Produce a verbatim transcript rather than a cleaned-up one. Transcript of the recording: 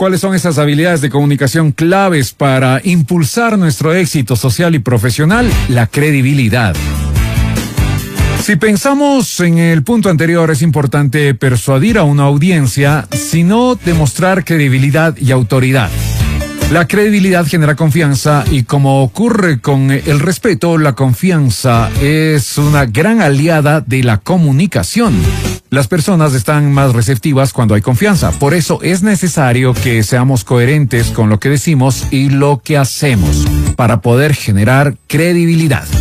¿Cuáles son esas habilidades de comunicación claves para impulsar nuestro éxito social y profesional? La credibilidad. Si pensamos en el punto anterior, es importante persuadir a una audiencia, sino demostrar credibilidad y autoridad. La credibilidad genera confianza y, como ocurre con el respeto, la confianza es una gran aliada de la comunicación. Las personas están más receptivas cuando hay confianza. Por eso es necesario que seamos coherentes con lo que decimos y lo que hacemos para poder generar credibilidad.